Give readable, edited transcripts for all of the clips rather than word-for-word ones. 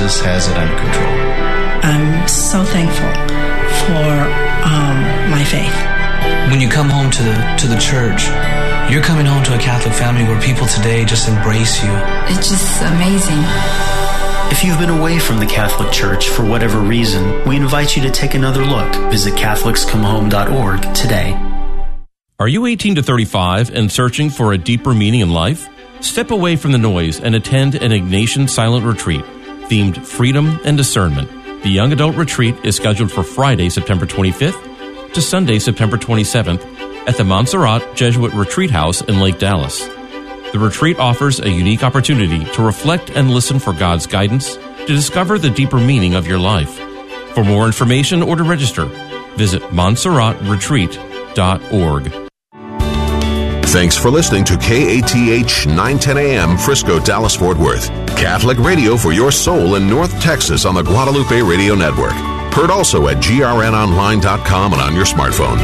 Jesus has it under control. I'm so thankful for my faith. When you come home to the church, you're coming home to a Catholic family where people today just embrace you. It's just amazing. If you've been away from the Catholic Church for whatever reason, we invite you to take another look. Visit CatholicsComeHome.org today. Are you 18 to 35 and searching for a deeper meaning in life? Step away from the noise and attend an Ignatian silent retreat themed Freedom and Discernment. The Young Adult Retreat is scheduled for Friday, September 25th to Sunday, September 27th at the Montserrat Jesuit Retreat House in Lake Dallas. The retreat offers a unique opportunity to reflect and listen for God's guidance to discover the deeper meaning of your life. For more information or to register, visit MontserratRetreat.org. Thanks for listening to KATH 910 AM Frisco, Dallas, Fort Worth. Catholic radio for your soul in North Texas on the Guadalupe Radio Network. Heard also at grnonline.com and on your smartphone.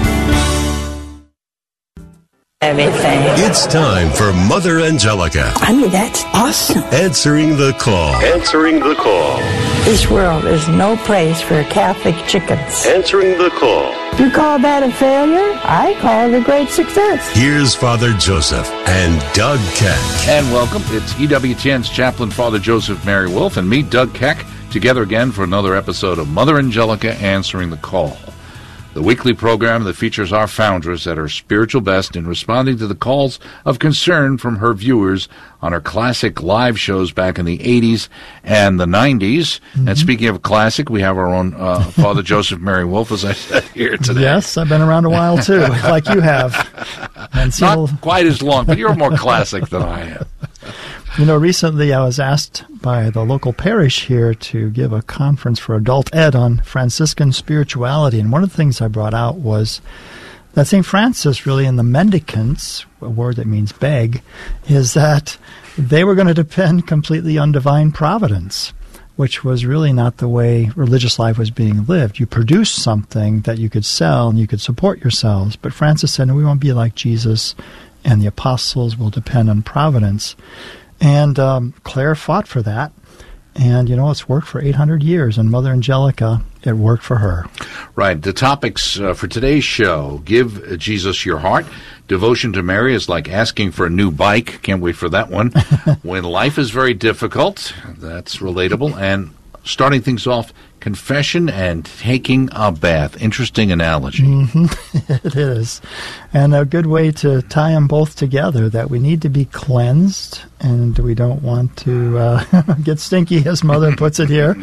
Everything. It's time for Mother Angelica. I mean, that's awesome. Answering the call. Answering the call. This world is no place for Catholic chickens. Answering the call. You call that a failure? I call it a great success. Here's Father Joseph and Doug Keck. And welcome. It's EWTN's chaplain, Father Joseph Mary Wolf, and me, Doug Keck, together again for another episode of Mother Angelica Answering the Call. The weekly program that features our foundress at her spiritual best in responding to the calls of concern from her viewers on her classic live shows back in the 80s and the 90s. Mm-hmm. And speaking of classic, we have our own Father Joseph Mary Wolf, as I said here today. Yes, I've been around a while too, like you have. And not quite as long, but you're more classic than I am. You know, recently I was asked by the local parish here to give a conference for adult ed on Franciscan spirituality, and one of the things I brought out was that St. Francis really in the mendicants, a word that means beg, is that they were going to depend completely on divine providence, which was really not the way religious life was being lived. You produced something that you could sell and you could support yourselves, but Francis said, no, we won't be like Jesus, and the apostles will depend on providence. And Claire fought for that. And, you know, it's worked for 800 years. And Mother Angelica, it worked for her. Right. The topics for today's show: give Jesus your heart. Devotion to Mary is like asking for a new bike. Can't wait for that one. When life is very difficult, that's relatable. And starting things off, confession and taking a bath. Interesting analogy. Mm-hmm. It is. And a good way to tie them both together, that we need to be cleansed, and we don't want to get stinky, as Mother puts it here,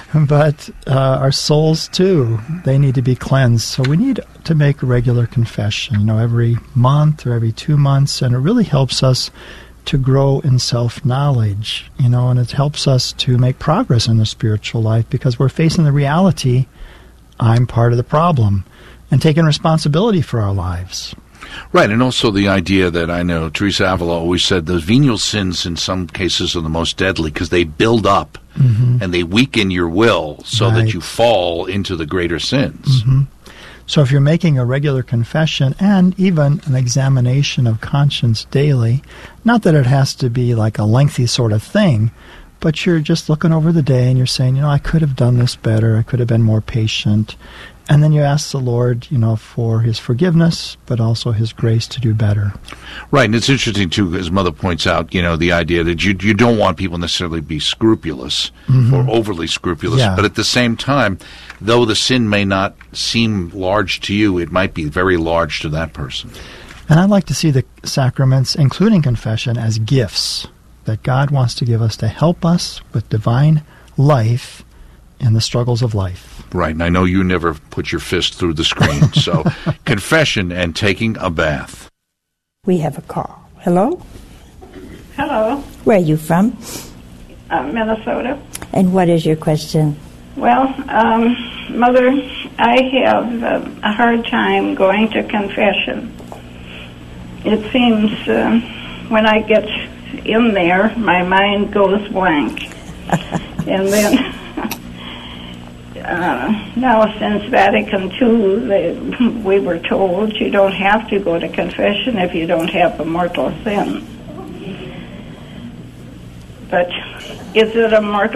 but our souls, too, they need to be cleansed. So we need to make a regular confession, you know, every month or every 2 months, and it really helps us to grow in self-knowledge, you know, and it helps us to make progress in the spiritual life because we're facing the reality, I'm part of the problem, and taking responsibility for our lives. Right, and also the idea that I know Teresa Avila always said those venial sins in some cases are the most deadly because they build up and they weaken your will so that you fall into the greater sins. Mm-hmm. So if you're making a regular confession and even an examination of conscience daily, not that it has to be like a lengthy sort of thing, but you're just looking over the day and you're saying, you know, I could have done this better, I could have been more patient. And then you ask the Lord, you know, for His forgiveness, but also His grace to do better. Right, and it's interesting, too, as Mother points out, you know, the idea that you don't want people necessarily to be scrupulous or overly scrupulous, but at the same time, though the sin may not seem large to you, it might be very large to that person. And I'd like to see the sacraments, including confession, as gifts that God wants to give us to help us with divine life in the struggles of life. Right, and I know you never put your fist through the screen, so confession and taking a bath. We have a call. Hello? Hello. Where are you from? Minnesota. And what is your question? Well, Mother, I have a hard time going to confession. It seems when I get in there, my mind goes blank. And then now since Vatican II, we were told you don't have to go to confession if you don't have a mortal sin. But is it a mortal